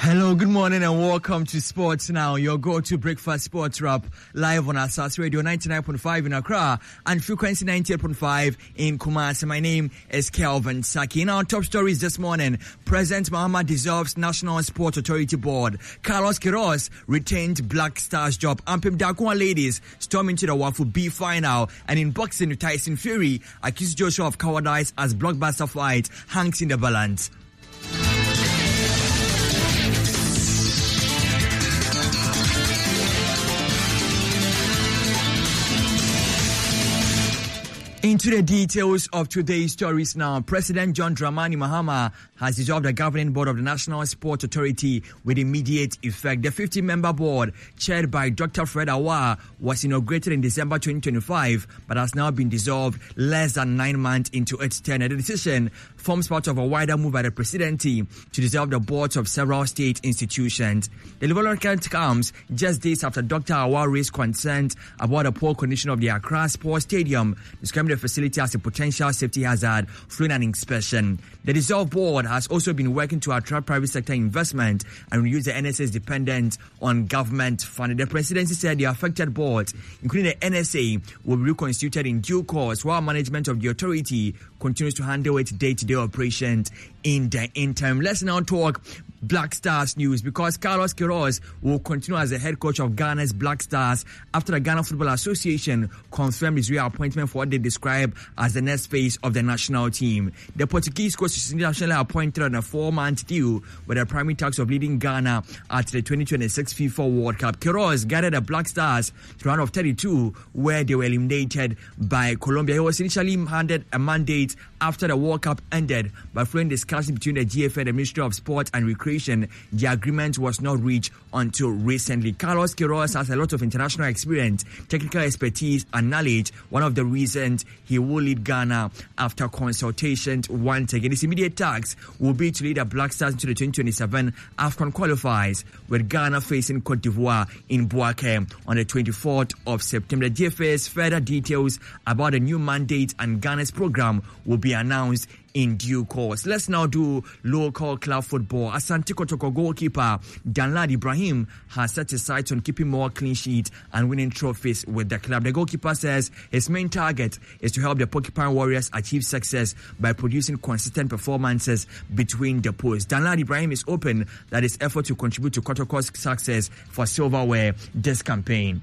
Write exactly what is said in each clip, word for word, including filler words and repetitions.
Hello, good morning and welcome to Sports Now, your go-to breakfast sports wrap, live on Asas Radio ninety-nine point five in Accra and frequency ninety-eight point five in Kumasi. My name is Kelvin Saki. In our top stories this morning, President Mahama dissolves National Sport Authority Board. Carlos Queiroz retained Black Stars job. Ampem Darko ladies storm into the Wafu B final. And in boxing, Tyson Fury accused Joshua of cowardice as blockbuster fight hangs in the balance. Into the details of today's stories now. President John Dramani Mahama has dissolved the governing board of the National Sport Authority with immediate effect. The fifty-member board, chaired by Doctor Fred Awar, was inaugurated in December twenty twenty-five, but has now been dissolved less than nine months into its tenure. The decision forms part of a wider move by the presidency to dissolve the boards of several state institutions. The development comes just days after Doctor Awar raised concerns about the poor condition of the Accra Sports Stadium, describing the facility as a potential safety hazard following an inspection. The dissolved board has also been working to attract private sector investment and reduce the N S A's dependence on government funding. The presidency said the affected boards, including the N S A, will be reconstituted in due course while management of the authority continues to handle its day-to-day operations in the interim. Let's now talk Black Stars news, because Carlos Queiroz will continue as the head coach of Ghana's Black Stars after the Ghana Football Association confirmed his reappointment for what they describe as the next phase of the national team. The Portuguese coach is internationally appointed on a four-month deal with the primary task of leading Ghana at the twenty twenty-six FIFA World Cup. Queiroz guided the Black Stars to round of thirty-two, where they were eliminated by Colombia. He was initially handed a mandate after the World Cup ended, but following discussion between the G F A and the Ministry of Sport and Recreation, the agreement was not reached until recently. Carlos Queiroz has a lot of international experience, technical expertise and knowledge. One of the reasons he will lead Ghana after consultations once again. His immediate task will be to lead the Black Stars into the twenty twenty-seven AFCON qualifiers, with Ghana facing Cote d'Ivoire in Bouaké on the twenty-fourth of September. The G F A's further details about the new mandate and Ghana's program will be announced in due course. Let's now do local club football. Asante Kotoko goalkeeper Danlad Ibrahim has set his sights on keeping more clean sheets and winning trophies with the club. The goalkeeper says his main target is to help the Porcupine Warriors achieve success by producing consistent performances between the posts. Danlad Ibrahim is open that his effort to contribute to Kotoko's success for silverware this campaign.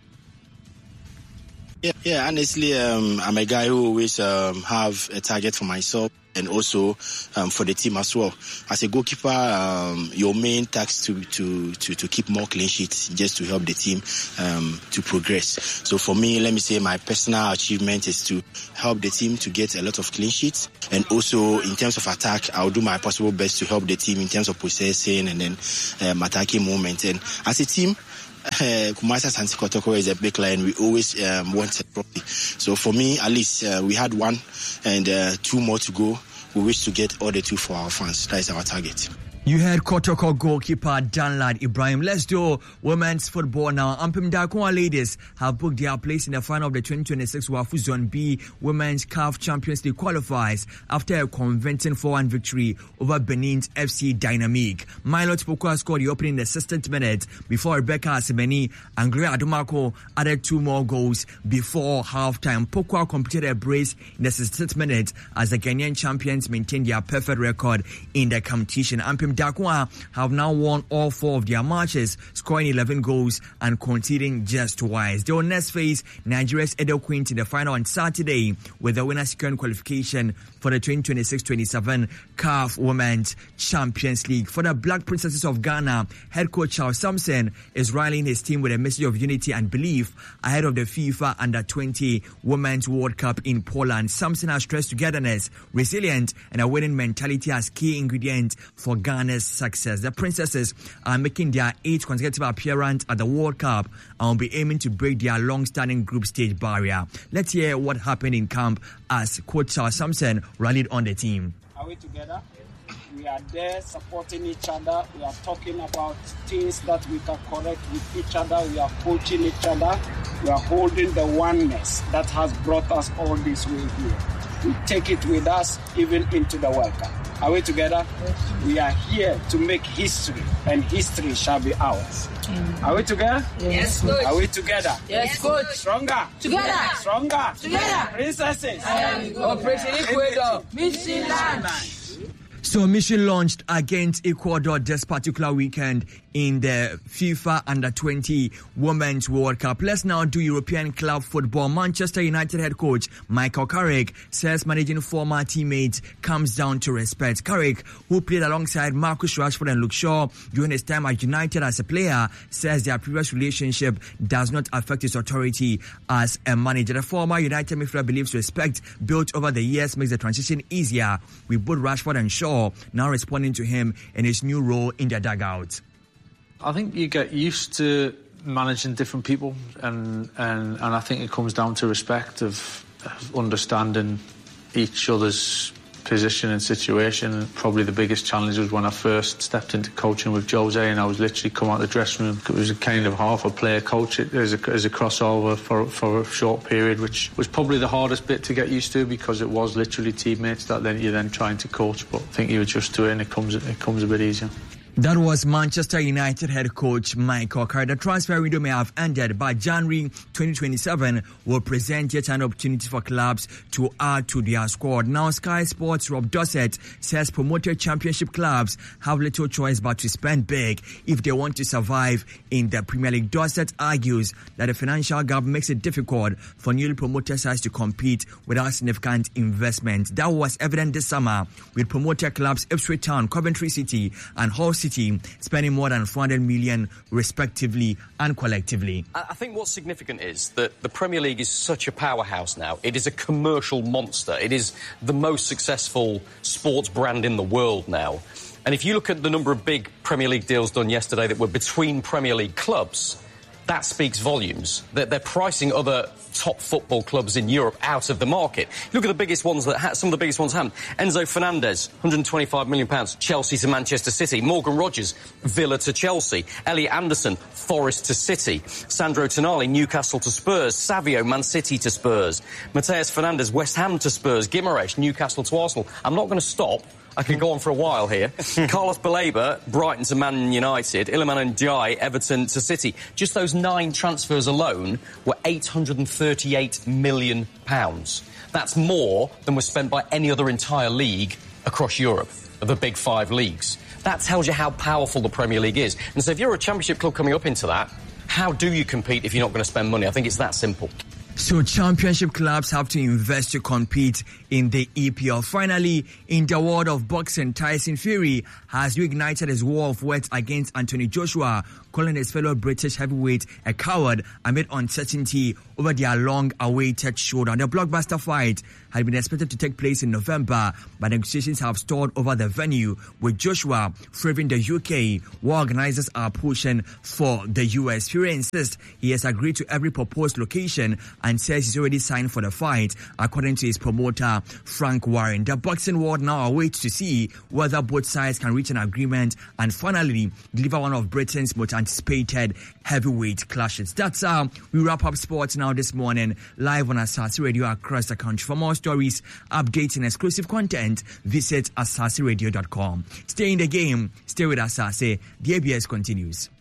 Yeah, yeah honestly, um, I'm a guy who always um, have a target for myself and also um, for the team as well. As a goalkeeper, um, your main task to, to to to keep more clean sheets, just to help the team um, to progress. So for me, let me say my personal achievement is to help the team to get a lot of clean sheets, and also in terms of attack, I'll do my possible best to help the team in terms of possessing and then um, attacking movement. And as a team, Uh, Kumasi Asante Kotoko is a big line. We always um, want a trophy. So for me, at least uh, we had one and uh, two more to go. We wish to get all the two for our fans. That is our target. You heard Kotoko goalkeeper Danlad Ibrahim. Let's do women's football now. Ampem Darko ladies have booked their place in the final of the twenty twenty-six Wafu Zone B Women's C A F Champions League qualifiers after a convincing four one victory over Benin's F C Dynamique. Milot Pokwa scored the opening in the sixteenth minute before Rebecca Asemeni and Gloria Adumako added two more goals before halftime. Pokwa completed a brace in the sixteenth minute as the Ghanaian champions maintained their perfect record in the competition. Ampem Darko have now won all four of their matches, scoring eleven goals and conceding just twice. They will next face Nigeria's Edo Queens in the final on Saturday, with the winner securing qualification for the twenty twenty-six twenty-seven C A F Women's Champions League. For the Black Princesses of Ghana, head coach Charles Sampson is rallying his team with a message of unity and belief ahead of the FIFA Under twenty Women's World Cup in Poland. Sampson has stressed togetherness, resilience, and a winning mentality as key ingredients for Ghana's success. The Princesses are making their eighth consecutive appearance at the World Cup and will be aiming to break their long-standing group stage barrier. Let's hear what happened in camp as coach Charles Sampson rallied on the team. Are we together? We are there supporting each other. We are talking about things that we can correct with each other. We are coaching each other. We are holding the oneness that has brought us all this way here. We take it with us even into the World Cup. Are we together? Yes. We are here to make history, and history shall be ours. Mm. Are we together? Yes, coach. Are we together? Yes, coach. Stronger. Together. Stronger. Together. Princesses. Operation Ecuador. Mission land. So mission launched against Ecuador this particular weekend in the FIFA Under twenty Women's World Cup. Let's now do European club football. Manchester United head coach Michael Carrick says managing former teammates comes down to respect. Carrick, who played alongside Marcus Rashford and Luke Shaw during his time at United as a player, says their previous relationship does not affect his authority as a manager. The former United midfielder believes respect built over the years makes the transition easier, with both Rashford and Shaw now responding to him in his new role in the dugout. I think you get used to managing different people, and and, and I think it comes down to respect of, of understanding each other's position and situation. And probably the biggest challenge was when I first stepped into coaching with Jose, and I was literally come out of the dressing room. It was a kind of half a player coach as a, as a crossover for, for a short period, which was probably the hardest bit to get used to, because it was literally teammates that then you're then trying to coach. But I think you adjust to it and it comes, it comes a bit easier. That was Manchester United head coach Michael Carrick. The transfer window may have ended, but January twenty twenty-seven will present yet an opportunity for clubs to add to their squad. Now, Sky Sports' Rob Dossett says promoted championship clubs have little choice but to spend big if they want to survive in the Premier League. Dossett argues that the financial gap makes it difficult for newly promoted sides to compete without significant investment. That was evident this summer with promoted clubs Ipswich Town, Coventry City and Hull City spending more than four hundred million respectively and collectively. I think what's significant is that the Premier League is such a powerhouse now. It is a commercial monster. It is the most successful sports brand in the world now. And if you look at the number of big Premier League deals done yesterday that were between Premier League clubs, that speaks volumes. That they're pricing other top football clubs in Europe out of the market. Look at the biggest ones that ha- some of the biggest ones haven't. Enzo Fernandez, one hundred twenty-five million pounds, Chelsea to Manchester City. Morgan Rogers, Villa to Chelsea. Elliot Anderson, Forest to City. Sandro Tonali, Newcastle to Spurs. Savio, Man City to Spurs. Mateus Fernandez, West Ham to Spurs. Guimaraes, Newcastle to Arsenal. I'm not going to stop. I could go on for a while here. Carlos Baleba, Brighton to Man United. Iliman Ndiaye, Everton to City. Just those nine transfers alone were eight hundred thirty-eight million pounds. That's more than was spent by any other entire league across Europe, of the big five leagues. That tells you how powerful the Premier League is. And so if you're a championship club coming up into that, how do you compete if you're not going to spend money? I think it's that simple. So championship clubs have to invest to compete in the E P L. Finally, in the world of boxing, Tyson Fury has reignited his war of words against Anthony Joshua, calling his fellow British heavyweight a coward amid uncertainty over their long-awaited showdown. The blockbuster fight had been expected to take place in November, but negotiations have stalled over the venue, with Joshua favoring the U K, while organizers are pushing for the U S. Fury insists he has agreed to every proposed location and says he's already signed for the fight, according to his promoter, Frank Warren. The boxing world now awaits to see whether both sides can reach an agreement and finally deliver one of Britain's most anticipated heavyweight clashes. That's how we wrap up sports now this morning, live on Asase Radio across the country. For more stories, updates and exclusive content, visit asase radio dot com. Stay in the game, stay with Asase. The A B S continues.